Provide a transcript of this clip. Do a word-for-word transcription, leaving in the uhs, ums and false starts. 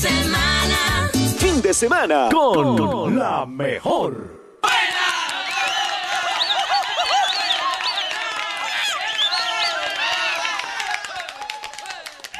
semana. Fin de semana con, con la mejor.